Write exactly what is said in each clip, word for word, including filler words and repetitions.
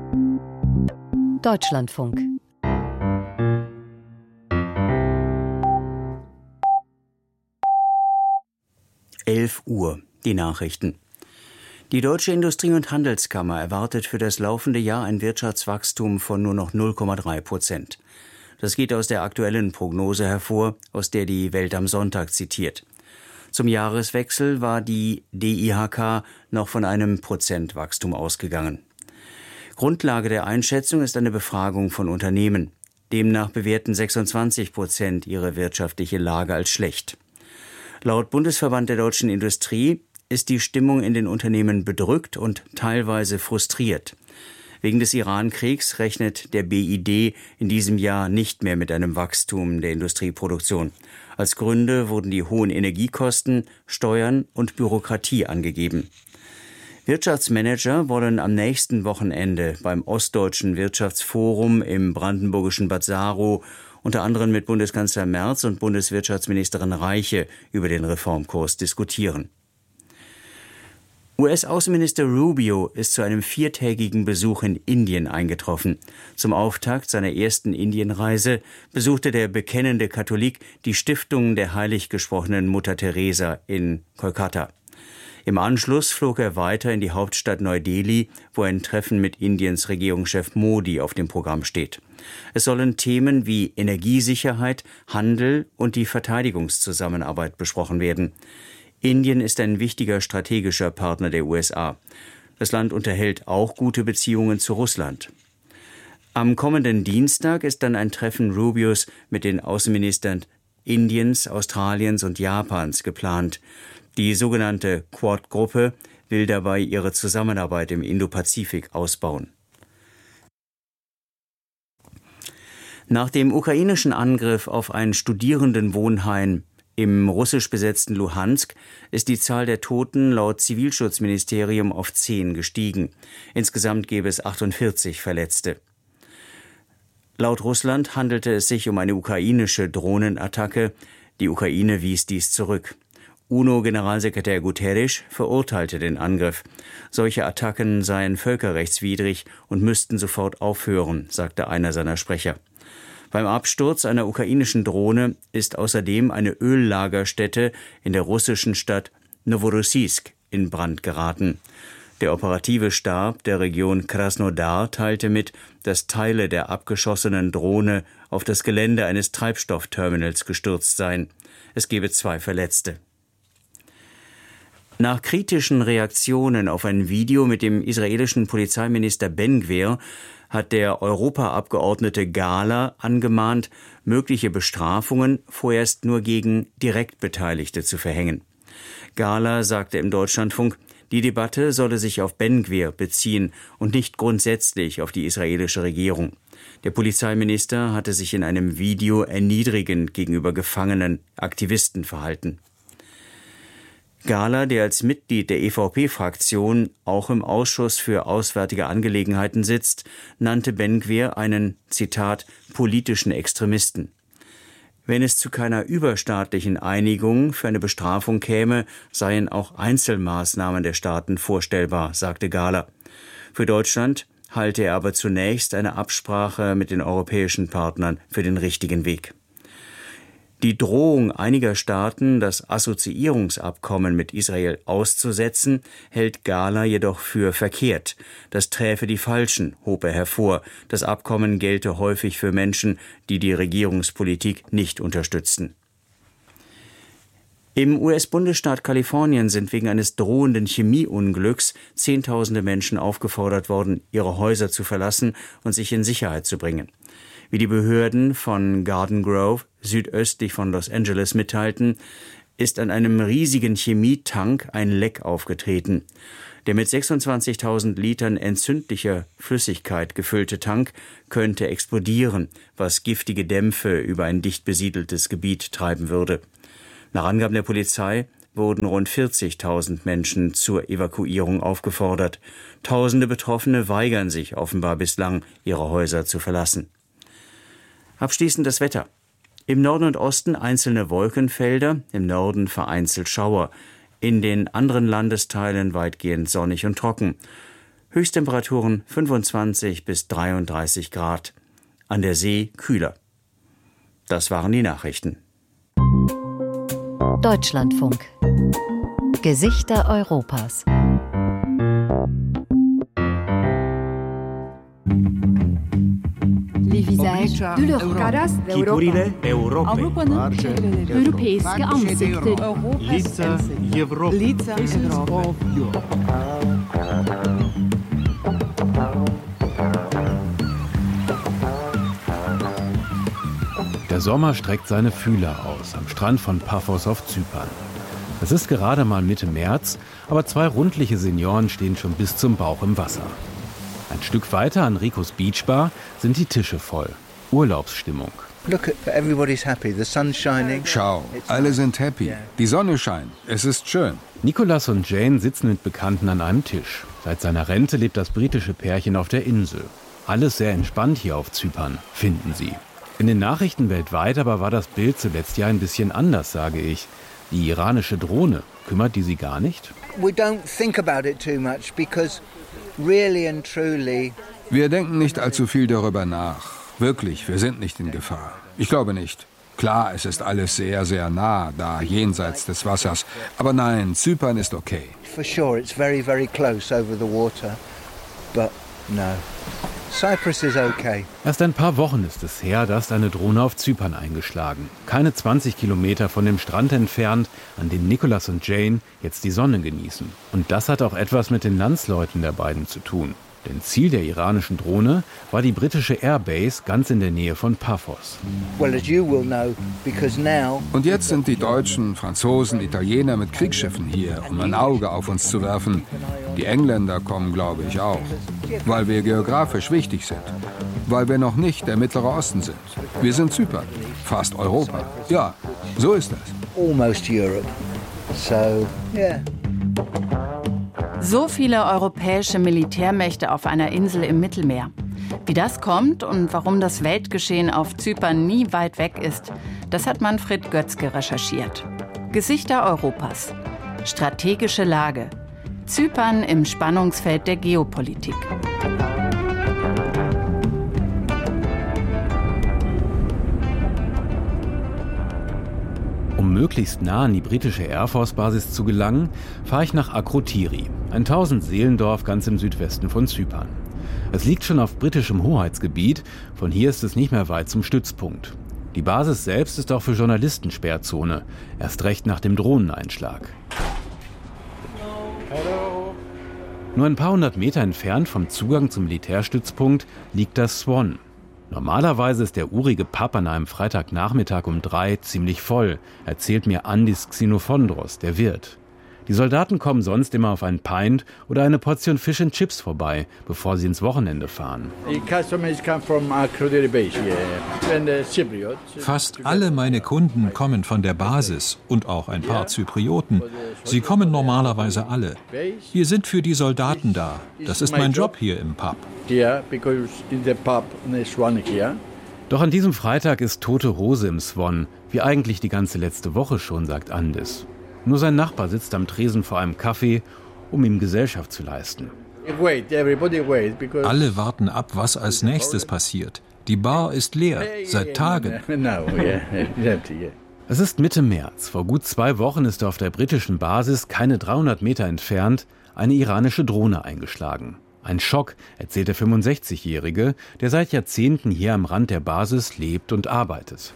Deutschlandfunk. elf Uhr, die Nachrichten. Die Deutsche Industrie- und Handelskammer erwartet für das laufende Jahr ein Wirtschaftswachstum von nur noch null Komma drei Prozent. Das geht aus der aktuellen Prognose hervor, aus der die Welt am Sonntag zitiert. Zum Jahreswechsel war die D I H K noch von einem Prozentwachstum ausgegangen. Grundlage der Einschätzung ist eine Befragung von Unternehmen. Demnach bewerten sechsundzwanzig Prozent ihre wirtschaftliche Lage als schlecht. Laut Bundesverband der deutschen Industrie ist die Stimmung in den Unternehmen bedrückt und teilweise frustriert. Wegen des Iran-Kriegs rechnet der B I D in diesem Jahr nicht mehr mit einem Wachstum der Industrieproduktion. Als Gründe wurden die hohen Energiekosten, Steuern und Bürokratie angegeben. Wirtschaftsmanager wollen am nächsten Wochenende beim Ostdeutschen Wirtschaftsforum im brandenburgischen Bad Saro unter anderem mit Bundeskanzler Merz und Bundeswirtschaftsministerin Reiche über den Reformkurs diskutieren. U S-Außenminister Rubio ist zu einem viertägigen Besuch in Indien eingetroffen. Zum Auftakt seiner ersten Indienreise besuchte der bekennende Katholik die Stiftung der heilig gesprochenen Mutter Teresa in Kolkata. Im Anschluss flog er weiter in die Hauptstadt Neu-Delhi, wo ein Treffen mit Indiens Regierungschef Modi auf dem Programm steht. Es sollen Themen wie Energiesicherheit, Handel und die Verteidigungszusammenarbeit besprochen werden. Indien ist ein wichtiger strategischer Partner der U S A. Das Land unterhält auch gute Beziehungen zu Russland. Am kommenden Dienstag ist dann ein Treffen Rubios mit den Außenministern Indiens, Australiens und Japans geplant. Die sogenannte Quad-Gruppe will dabei ihre Zusammenarbeit im Indopazifik ausbauen. Nach dem ukrainischen Angriff auf ein Studierendenwohnheim im russisch besetzten Luhansk ist die Zahl der Toten laut Zivilschutzministerium auf zehn gestiegen. Insgesamt gäbe es achtundvierzig Verletzte. Laut Russland handelte es sich um eine ukrainische Drohnenattacke. Die Ukraine wies dies zurück. UNO-Generalsekretär Guterres verurteilte den Angriff. Solche Attacken seien völkerrechtswidrig und müssten sofort aufhören, sagte einer seiner Sprecher. Beim Absturz einer ukrainischen Drohne ist außerdem eine Öllagerstätte in der russischen Stadt Noworossiysk in Brand geraten. Der operative Stab der Region Krasnodar teilte mit, dass Teile der abgeschossenen Drohne auf das Gelände eines Treibstoffterminals gestürzt seien. Es gebe zwei Verletzte. Nach kritischen Reaktionen auf ein Video mit dem israelischen Polizeiminister Ben Gvir hat der Europaabgeordnete Gahler angemahnt, mögliche Bestrafungen vorerst nur gegen Direktbeteiligte zu verhängen. Gahler sagte im Deutschlandfunk, die Debatte solle sich auf Ben Gvir beziehen und nicht grundsätzlich auf die israelische Regierung. Der Polizeiminister hatte sich in einem Video erniedrigend gegenüber gefangenen Aktivisten verhalten. Gahler, der als Mitglied der E V P-Fraktion auch im Ausschuss für Auswärtige Angelegenheiten sitzt, nannte Ben Gvir einen, Zitat, politischen Extremisten. Wenn es zu keiner überstaatlichen Einigung für eine Bestrafung käme, seien auch Einzelmaßnahmen der Staaten vorstellbar, sagte Gahler. Für Deutschland halte er aber zunächst eine Absprache mit den europäischen Partnern für den richtigen Weg. Die Drohung einiger Staaten, das Assoziierungsabkommen mit Israel auszusetzen, hält Gahler jedoch für verkehrt. Das träfe die Falschen, hob er hervor. Das Abkommen gelte häufig für Menschen, die die Regierungspolitik nicht unterstützten. Im U S-Bundesstaat Kalifornien sind wegen eines drohenden Chemieunglücks Zehntausende Menschen aufgefordert worden, ihre Häuser zu verlassen und sich in Sicherheit zu bringen. Wie die Behörden von Garden Grove, südöstlich von Los Angeles, mitteilten, ist an einem riesigen Chemietank ein Leck aufgetreten. Der mit sechsundzwanzigtausend Litern entzündlicher Flüssigkeit gefüllte Tank könnte explodieren, was giftige Dämpfe über ein dicht besiedeltes Gebiet treiben würde. Nach Angaben der Polizei wurden rund vierzigtausend Menschen zur Evakuierung aufgefordert. Tausende Betroffene weigern sich offenbar bislang, ihre Häuser zu verlassen. Abschließend das Wetter. Im Norden und Osten einzelne Wolkenfelder, im Norden vereinzelt Schauer. In den anderen Landesteilen weitgehend sonnig und trocken. Höchsttemperaturen fünfundzwanzig bis dreiunddreißig Grad. An der See kühler. Das waren die Nachrichten. Deutschlandfunk. Gesichter Europas. Les visages de l'Europe. Caras Kiturile Europy. Avrupa'nın europeiske ansikter. Лица Европы. Лица Европы. Der Sommer streckt seine Fühler aus am Strand von Paphos auf Zypern. Es ist gerade mal Mitte März, aber zwei rundliche Senioren stehen schon bis zum Bauch im Wasser. Ein Stück weiter an Ricos Beach Bar sind die Tische voll. Urlaubsstimmung. Look, everybody's happy. The sun's shining. Schau, alle sind happy. Die Sonne scheint. Es ist schön. Nicholas und Jane sitzen mit Bekannten an einem Tisch. Seit seiner Rente lebt das britische Pärchen auf der Insel. Alles sehr entspannt hier auf Zypern, finden sie. In den Nachrichten weltweit aber war das Bild zuletzt ja ein bisschen anders, sage ich. Die iranische Drohne, kümmert die Sie gar nicht? We don't think about it too much because really and truly. Wir denken nicht allzu viel darüber nach. Wirklich, wir sind nicht in Gefahr. Ich glaube nicht. Klar, es ist alles sehr, sehr nah, da jenseits des Wassers. Aber nein, Zypern ist okay. For sure, it's very, very close over the water. But no. Cyprus is okay. Erst ein paar Wochen ist es her, da ist eine Drohne auf Zypern eingeschlagen. Keine zwanzig Kilometer von dem Strand entfernt, an dem Nicholas und Jane jetzt die Sonne genießen. Und das hat auch etwas mit den Landsleuten der beiden zu tun. Denn Ziel der iranischen Drohne war die britische Airbase ganz in der Nähe von Paphos. Well, as you will know, because now. Und jetzt sind die Deutschen, Franzosen, Italiener mit Kriegsschiffen hier, um ein Auge auf uns zu werfen. Die Engländer kommen, glaube ich, auch. Weil wir geografisch wichtig sind. Weil wir noch nicht der Mittlere Osten sind. Wir sind Zypern, fast Europa. Ja, so ist das. Almost Europe. So, yeah. So viele europäische Militärmächte auf einer Insel im Mittelmeer. Wie das kommt und warum das Weltgeschehen auf Zypern nie weit weg ist, das hat Manfred Götzke recherchiert. Gesichter Europas. Strategische Lage. Zypern im Spannungsfeld der Geopolitik. Um möglichst nah an die britische Air Force-Basis zu gelangen, fahre ich nach Akrotiri, ein Tausend-Seelendorf ganz im Südwesten von Zypern. Es liegt schon auf britischem Hoheitsgebiet, von hier ist es nicht mehr weit zum Stützpunkt. Die Basis selbst ist auch für Journalisten Sperrzone, erst recht nach dem Drohneneinschlag. Hello. Nur ein paar hundert Meter entfernt vom Zugang zum Militärstützpunkt liegt das Swan. Normalerweise ist der urige Pub an einem Freitagnachmittag um drei ziemlich voll, erzählt mir Andis Xenophondros, der Wirt. Die Soldaten kommen sonst immer auf einen Pint oder eine Portion Fish and Chips vorbei, bevor sie ins Wochenende fahren. Fast alle meine Kunden kommen von der Basis und auch ein paar Zyprioten. Sie kommen normalerweise alle. Wir sind für die Soldaten da. Das ist mein Job hier im Pub. Doch an diesem Freitag ist tote Hose im Swan, wie eigentlich die ganze letzte Woche schon, sagt Andis. Nur sein Nachbar sitzt am Tresen vor einem Kaffee, um ihm Gesellschaft zu leisten. Alle warten ab, was als nächstes passiert. Die Bar ist leer, seit Tagen. Es ist Mitte März. Vor gut zwei Wochen ist auf der britischen Basis, keine dreihundert Meter entfernt, eine iranische Drohne eingeschlagen. Ein Schock, erzählt der fünfundsechzigjährige, der seit Jahrzehnten hier am Rand der Basis lebt und arbeitet.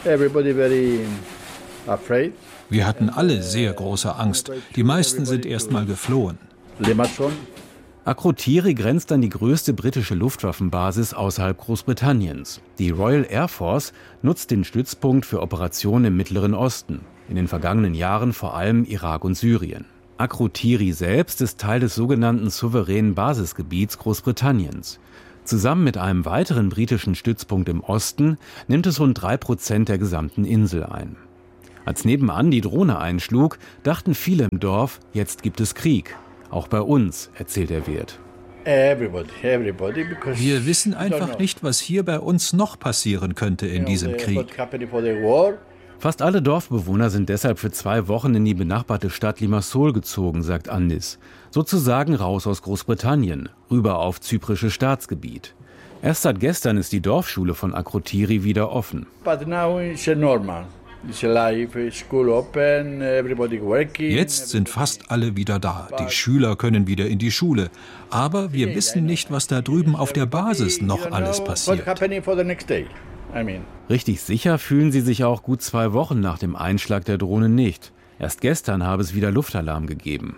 Wir hatten alle sehr große Angst. Die meisten sind erst mal geflohen. Akrotiri grenzt an die größte britische Luftwaffenbasis außerhalb Großbritanniens. Die Royal Air Force nutzt den Stützpunkt für Operationen im Mittleren Osten. In den vergangenen Jahren vor allem Irak und Syrien. Akrotiri selbst ist Teil des sogenannten souveränen Basisgebiets Großbritanniens. Zusammen mit einem weiteren britischen Stützpunkt im Osten nimmt es rund drei Prozent der gesamten Insel ein. Als nebenan die Drohne einschlug, dachten viele im Dorf, jetzt gibt es Krieg. Auch bei uns, erzählt der Wirt. Wir wissen einfach nicht, was hier bei uns noch passieren könnte in diesem Krieg. Fast alle Dorfbewohner sind deshalb für zwei Wochen in die benachbarte Stadt Limassol gezogen, sagt Andis. Sozusagen raus aus Großbritannien, rüber auf zyprisches Staatsgebiet. Erst seit gestern ist die Dorfschule von Akrotiri wieder offen. Jetzt sind fast alle wieder da. Die Schüler können wieder in die Schule. Aber wir wissen nicht, was da drüben auf der Basis noch alles passiert. Richtig sicher fühlen sie sich auch gut zwei Wochen nach dem Einschlag der Drohne nicht. Erst gestern habe es wieder Luftalarm gegeben.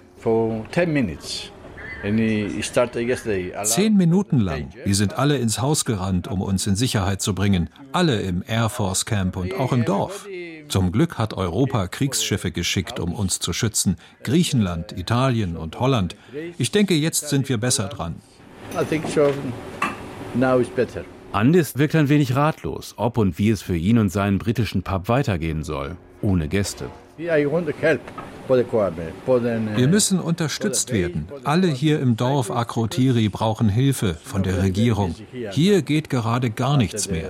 Zehn Minuten lang. Wir sind alle ins Haus gerannt, um uns in Sicherheit zu bringen. Alle im Air Force Camp und auch im Dorf. Zum Glück hat Europa Kriegsschiffe geschickt, um uns zu schützen. Griechenland, Italien und Holland. Ich denke, jetzt sind wir besser dran. Andis wirkt ein wenig ratlos, ob und wie es für ihn und seinen britischen Pub weitergehen soll. Ohne Gäste. Wir müssen unterstützt werden. Alle hier im Dorf Akrotiri brauchen Hilfe von der Regierung. Hier geht gerade gar nichts mehr.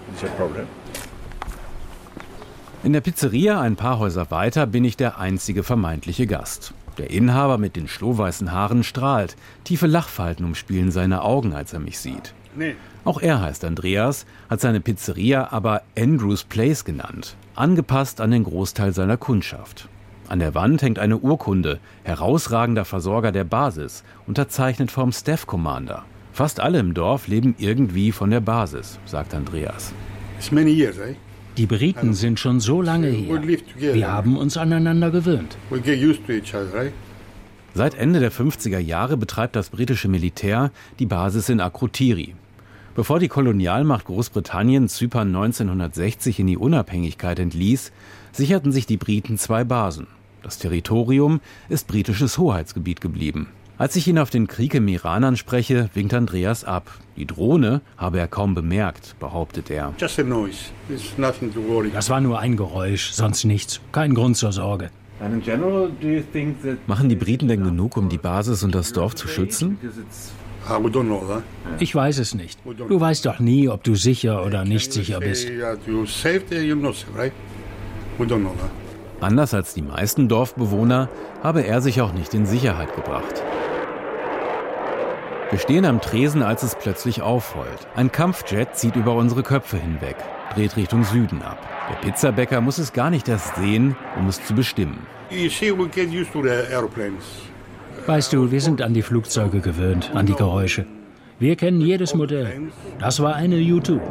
In der Pizzeria, ein paar Häuser weiter, bin ich der einzige vermeintliche Gast. Der Inhaber mit den schlohweißen Haaren strahlt. Tiefe Lachfalten umspielen seine Augen, als er mich sieht. Auch er heißt Andreas, hat seine Pizzeria aber Andrews Place genannt, angepasst an den Großteil seiner Kundschaft. An der Wand hängt eine Urkunde, herausragender Versorger der Basis, unterzeichnet vom Staff Commander. Fast alle im Dorf leben irgendwie von der Basis, sagt Andreas. Die Briten sind schon so lange hier. Wir haben uns aneinander gewöhnt. Seit Ende der fünfziger Jahre betreibt das britische Militär die Basis in Akrotiri. Bevor die Kolonialmacht Großbritannien Zypern neunzehnhundertsechzig in die Unabhängigkeit entließ, sicherten sich die Briten zwei Basen. Das Territorium ist britisches Hoheitsgebiet geblieben. Als ich ihn auf den Krieg im Iran anspreche, winkt Andreas ab. Die Drohne habe er kaum bemerkt, behauptet er. Das war nur ein Geräusch, sonst nichts. Kein Grund zur Sorge. Machen die Briten denn genug, um die Basis und das Dorf zu schützen? Ich weiß es nicht. Du weißt doch nie, ob du sicher oder nicht sicher bist. Anders als die meisten Dorfbewohner habe er sich auch nicht in Sicherheit gebracht. Wir stehen am Tresen, als es plötzlich aufheult. Ein Kampfjet zieht über unsere Köpfe hinweg, dreht Richtung Süden ab. Der Pizzabäcker muss es gar nicht erst sehen, um es zu bestimmen. Weißt du, wir sind an die Flugzeuge gewöhnt, an die Geräusche. Wir kennen jedes Modell. Das war eine U zwei.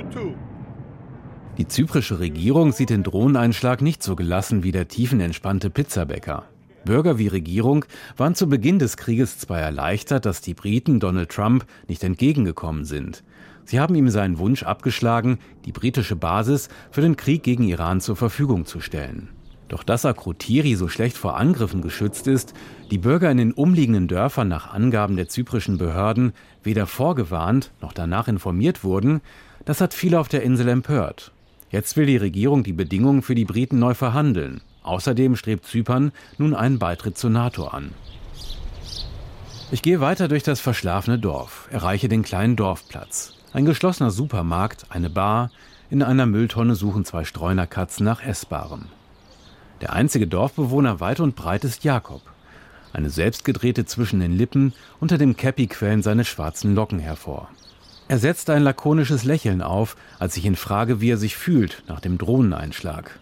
Die zyprische Regierung sieht den Drohneneinschlag nicht so gelassen wie der tiefenentspannte Pizzabäcker. Bürger wie Regierung waren zu Beginn des Krieges zwar erleichtert, dass die Briten Donald Trump nicht entgegengekommen sind. Sie haben ihm seinen Wunsch abgeschlagen, die britische Basis für den Krieg gegen Iran zur Verfügung zu stellen. Doch dass Akrotiri so schlecht vor Angriffen geschützt ist, die Bürger in den umliegenden Dörfern nach Angaben der zyprischen Behörden weder vorgewarnt noch danach informiert wurden, das hat viele auf der Insel empört. Jetzt will die Regierung die Bedingungen für die Briten neu verhandeln. Außerdem strebt Zypern nun einen Beitritt zur NATO an. Ich gehe weiter durch das verschlafene Dorf, erreiche den kleinen Dorfplatz. Ein geschlossener Supermarkt, eine Bar, in einer Mülltonne suchen zwei Streunerkatzen nach Essbarem. Der einzige Dorfbewohner weit und breit ist Jakob. Eine selbstgedrehte zwischen den Lippen, unter dem Käppi quellen seine schwarzen Locken hervor. Er setzt ein lakonisches Lächeln auf, als ich ihn frage, wie er sich fühlt nach dem Drohneneinschlag.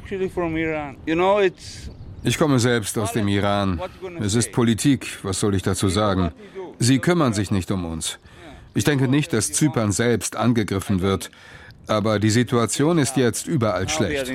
Ich komme selbst aus dem Iran. Es ist Politik, was soll ich dazu sagen? Sie kümmern sich nicht um uns. Ich denke nicht, dass Zypern selbst angegriffen wird. Aber die Situation ist jetzt überall schlecht.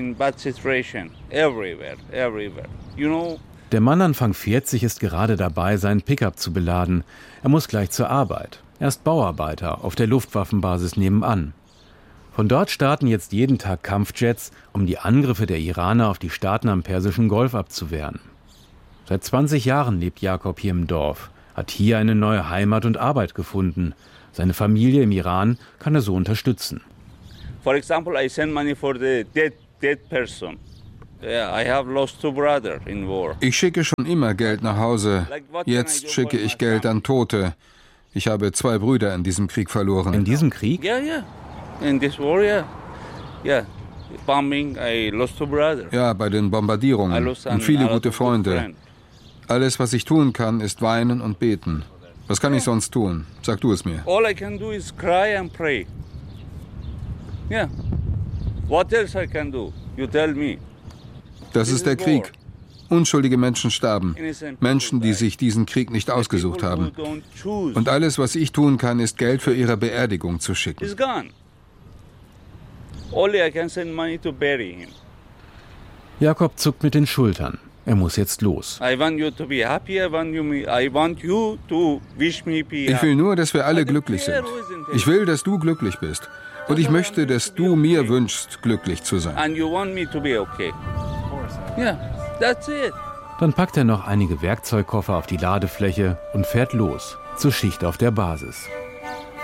Der Mann Anfang vierzig ist gerade dabei, seinen Pickup zu beladen. Er muss gleich zur Arbeit. Er ist Bauarbeiter auf der Luftwaffenbasis nebenan. Von dort starten jetzt jeden Tag Kampfjets, um die Angriffe der Iraner auf die Staaten am Persischen Golf abzuwehren. Seit zwanzig Jahren lebt Jakob hier im Dorf, hat hier eine neue Heimat und Arbeit gefunden. Seine Familie im Iran kann er so unterstützen. For example, I send money for the dead, dead person. Yeah, I have lost two brothers in war. Ich schicke schon immer Geld nach Hause. Jetzt schicke ich Geld an Tote. Ich habe zwei Brüder in diesem Krieg verloren. In diesem Krieg? Ja, yeah, ja. Yeah. In this war, ja. Yeah. Ja. bombing, I lost two brothers. Ja, bei den Bombardierungen und viele gute Freunde. Alles, was ich tun kann, ist weinen und beten. Was kann ich sonst tun? Sag du es mir. All I can do is cry and pray. Yeah. What else I can do? You tell me. Das ist der Krieg. Unschuldige Menschen starben. Menschen, die sich diesen Krieg nicht ausgesucht haben. Und alles, was ich tun kann, ist Geld für ihre Beerdigung zu schicken. It's gone. Only I can send money to bury him. Jakob zuckt mit den Schultern. Er muss jetzt los. I want you to be happy. I want you, I want you to wish me peace. Ich will nur, dass wir alle glücklich sind. Ich will, dass du glücklich bist. Und ich möchte, dass du mir wünschst, glücklich zu sein. And you want me to be okay. Yeah, that's it. Dann packt er noch einige Werkzeugkoffer auf die Ladefläche und fährt los zur Schicht auf der Basis.